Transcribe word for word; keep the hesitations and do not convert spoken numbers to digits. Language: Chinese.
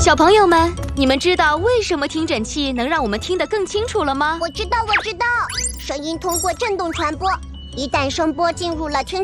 小朋友们，你们知道为什么听诊器能让我们听得更清楚了吗？ 我知道，我知道，声音通过振动传播，一旦声波进入了听